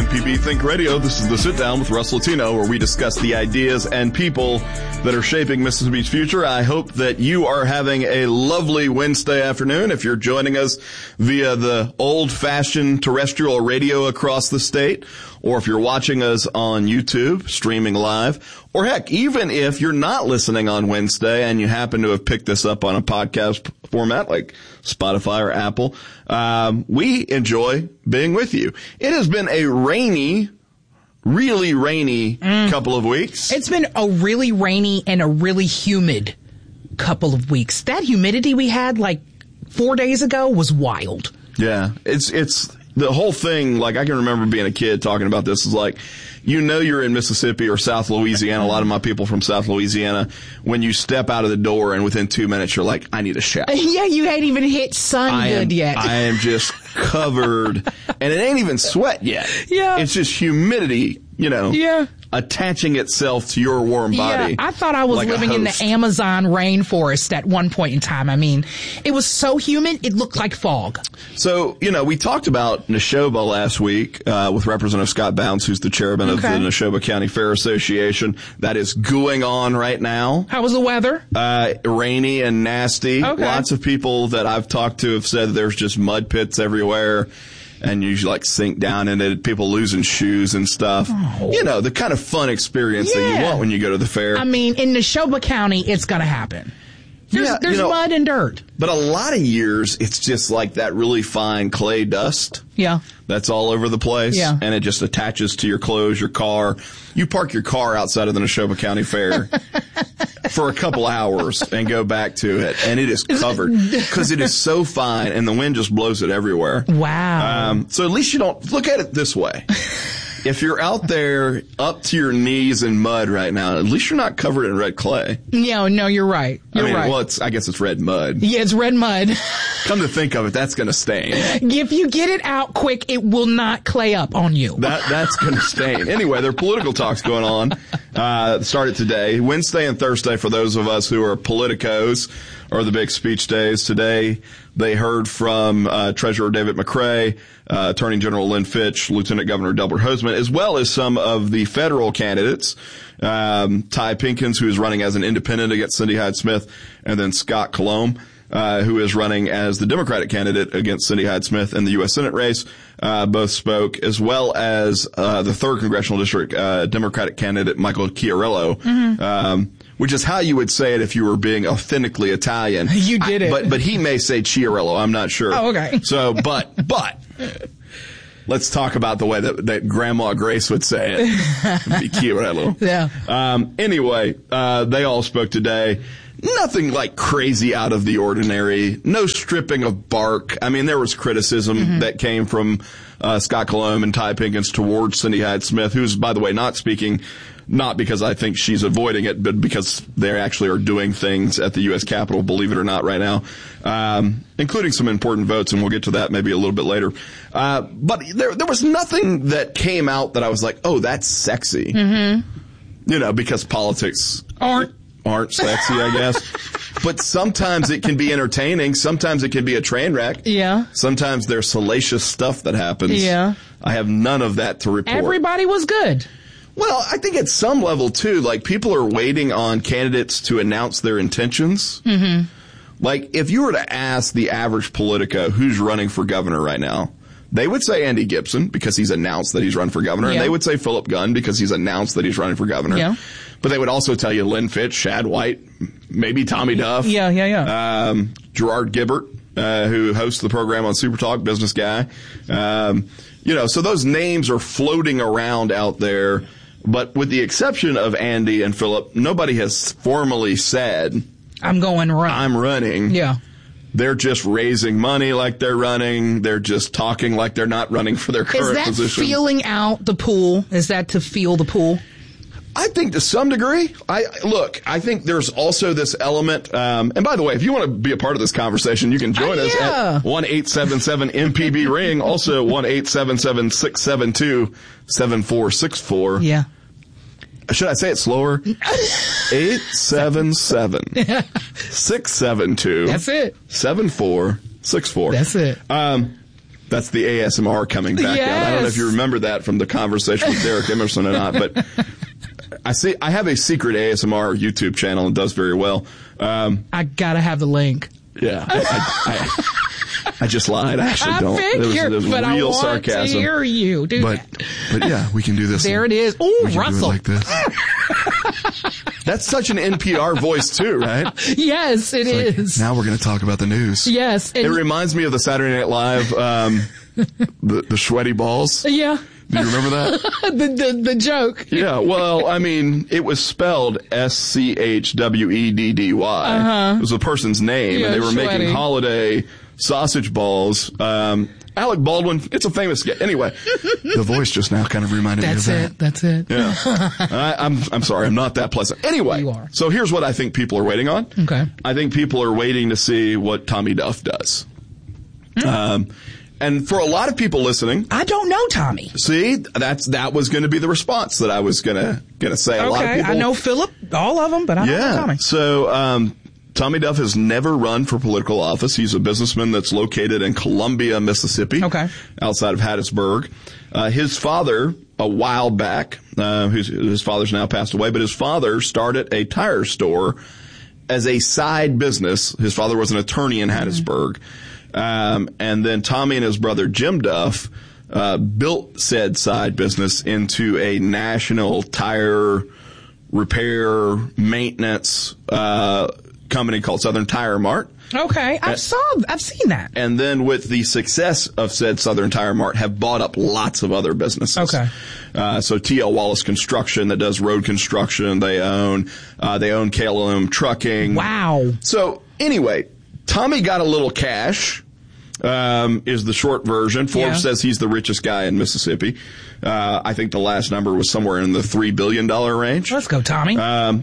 MPB Think Radio. This is the Sit Down with Russ Latino, where we discuss the ideas and people that are shaping Mississippi's future. I hope that you are having a lovely Wednesday afternoon. If you're joining us via the old-fashioned terrestrial radio across the state, or if you're watching us on YouTube, streaming live, or heck, even if you're not listening on Wednesday and you happen to have picked this up on a podcast format like Spotify or Apple, we enjoy being with you. It has been a rainy, really rainy couple of weeks. It's been a really rainy and a really humid couple of weeks. That humidity we had like 4 days ago was wild. Yeah, it's the whole thing. Like, I can remember being a kid talking about this. Is like, you know, you're in Mississippi or South Louisiana. A lot of my people from South Louisiana, when you step out of the door and within 2 minutes you're like, I need a shower. Yeah, you ain't even hit sun good yet. I am just covered, and it ain't even sweat yet. Yeah. It's just humidity, you know. Yeah. Attaching itself to your warm body. Yeah, I thought I was like living in the Amazon rainforest at one point in time. I mean, it was so humid, it looked like fog. So, you know, we talked about Neshoba last week with Representative Scott Bounds, who's the chairman of the Neshoba County Fair Association. That is going on right now. How was the weather? Rainy and nasty. Okay. Lots of people that I've talked to have said there's just mud pits everywhere. And you like sink down in it, people losing shoes and stuff. Oh. You know, the kind of fun experience that you want when you go to the fair. I mean, in Neshoba County, it's going to happen. There's mud and dirt. But a lot of years, it's just like that really fine clay dust. Yeah. That's all over the place. Yeah. And it just attaches to your clothes, your car. You park your car outside of the Neshoba County Fair for a couple hours and go back to it. And it is covered because it is so fine and the wind just blows it everywhere. Wow. So at least you don't look at it this way. If you're out there up to your knees in mud right now, at least you're not covered in red clay. No, you're right. Right. Well, I guess it's red mud. Yeah, it's red mud. Come to think of it, that's going to stain. If you get it out quick, it will not clay up on you. That's going to stain. Anyway, there are political talks going on. Started today, Wednesday and Thursday for those of us who are politicos, are the big speech days. Today, they heard from Treasurer David McCray, Attorney General Lynn Fitch, Lieutenant Governor Delbert Hosemann, as well as some of the federal candidates, Ty Pinkins, who is running as an independent against Cindy Hyde-Smith, and then Scott Colomb, who is running as the Democratic candidate against Cindy Hyde-Smith in the U.S. Senate race. Both spoke, as well as the 3rd Congressional District Democratic candidate Michael Chiarello, which is how you would say it if you were being authentically Italian. You did it. But he may say Chiarello. I'm not sure. Oh, okay. So, but let's talk about the way that Grandma Grace would say it. Be Chiarello. Yeah. Anyway, they all spoke today. Nothing like crazy out of the ordinary. No stripping of bark. I mean, there was criticism that came from Scott Colomb and Ty Pinkins towards Cindy Hyde-Smith, who's, by the way, not speaking, not because I think she's avoiding it, but because they actually are doing things at the U.S. Capitol, believe it or not, right now, including some important votes, and we'll get to that maybe a little bit later. But there was nothing that came out that I was like, oh, that's sexy. You know, because politics aren't sexy, I guess. But sometimes it can be entertaining. Sometimes it can be a train wreck. Yeah. Sometimes there's salacious stuff that happens. Yeah. I have none of that to report. Everybody was good. Well, I think at some level, too, like, people are waiting on candidates to announce their intentions. Like, if you were to ask the average Politico who's running for governor right now, they would say Andy Gibson because he's announced that he's run for governor. And they would say Philip Gunn because he's announced that he's running for governor. Yeah. But they would also tell you Lynn Fitch, Shad White, maybe Tommy Duff. Yeah. Gerard Gibbert, who hosts the program on Super Talk, business guy. You know, so those names are floating around out there. But with the exception of Andy and Philip, nobody has formally said, I'm running. Yeah. They're just raising money like they're running. They're just talking like they're not running for their current position. Is that feeling out the pool? Is that to feel the pool? I think to some degree. I think there's also this element, and by the way, if you want to be a part of this conversation, you can join us at 1-877-MPB-RING, also 1-877-672-7464. Yeah. Should I say it slower? 877-672. That's it. 7464. That's it. That's the ASMR coming back out. I don't know if you remember that from the conversation with Derek Emerson or not, but I have a secret ASMR YouTube channel and does very well. I gotta have the link. Yeah. I just lied. I actually don't. Figured, there was but real I want sarcasm. to hear you do but yeah, we can do this. There it is. Ooh, we can Russell. do it like this. That's such an NPR voice too, right? Yes, it is. Now we're going to talk about the news. Yes. It reminds me of the Saturday Night Live, the sweaty balls. Yeah. Do you remember that? the joke. Yeah, well, I mean, it was spelled SCHWEDDY. Uh-huh. It was a person's name, and they were sweaty. making holiday sausage balls. Alec Baldwin, it's a famous guy. Anyway, the voice just now kind of reminded me of that. That's it. Yeah. I'm sorry, I'm not that pleasant. Anyway, You are. So here's what I think people are waiting on. Okay. I think people are waiting to see what Tommy Duff does. And for a lot of people listening, I don't know Tommy. see, that was going to be the response that I was gonna say. A lot of people, I know Philip, all of them, but I don't know Tommy. So Tommy Duff has never run for political office. He's a businessman that's located in Columbia, Mississippi, outside of Hattiesburg. His father, a while back, his father's now passed away, but his father started a tire store as a side business. His father was an attorney in Hattiesburg. And then Tommy and his brother Jim Duff built said side business into a national tire repair maintenance company called Southern Tire Mart. Okay, I've seen that. And then with the success of said Southern Tire Mart, have bought up lots of other businesses. Okay. So T.L. Wallace Construction that does road construction, they own KLM Trucking. Wow. So anyway, Tommy got a little cash, is the short version. Forbes says he's the richest guy in Mississippi. I think the last number was somewhere in the $3 billion range. Let's go, Tommy.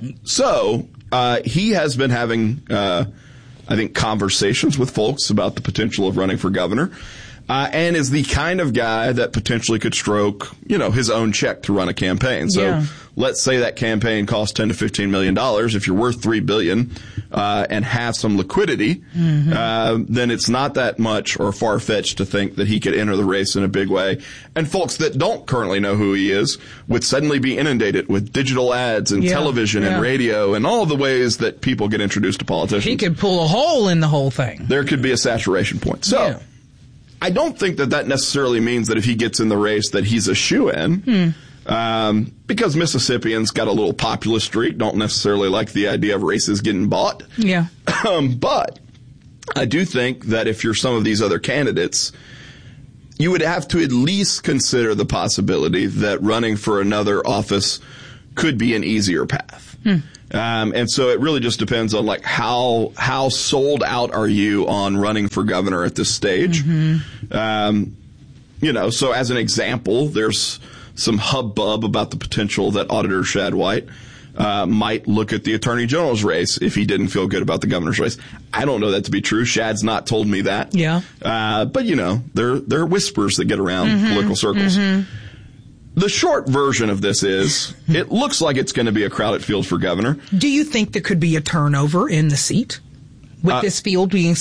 So he has been having, I think, conversations with folks about the potential of running for governor, and is the kind of guy that potentially could stroke, his own check to run a campaign. So let's say that campaign costs $10 to $15 million. If you're worth $3 billion, and have some liquidity, then it's not that much or far-fetched to think that he could enter the race in a big way. And folks that don't currently know who he is would suddenly be inundated with digital ads and television and radio and all the ways that people get introduced to politicians. He could pull a hole in the whole thing. There could be a saturation point. So I don't think that necessarily means that if he gets in the race that he's a shoo-in. Because Mississippians got a little populist streak, don't necessarily like the idea of races getting bought. Yeah. But I do think that if you're some of these other candidates, you would have to at least consider the possibility that running for another office could be an easier path. And so it really just depends on how sold out are you on running for governor at this stage. So as an example, there's some hubbub about the potential that Auditor Shad White might look at the Attorney General's race if he didn't feel good about the governor's race. I don't know that to be true. Shad's not told me that. Yeah. But there are whispers that get around political circles. The short version of this is, it looks like it's going to be a crowded field for governor. Do you think there could be a turnover in the seat with this field being